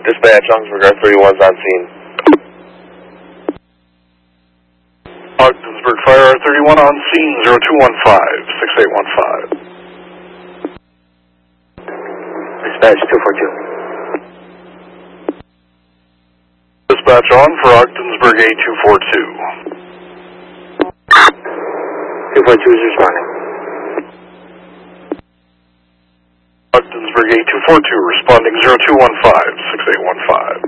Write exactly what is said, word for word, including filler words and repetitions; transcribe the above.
Dispatch, Ogdensburg R thirty-one's on scene. Ogdensburg Fire R thirty-one on scene, zero two one five, six eight one five. Dispatch two four two. Dispatch on for Ogdensburg A two four two. two four two is responding. Ogdensburg A two four two responding, zero two one five, six eight one five.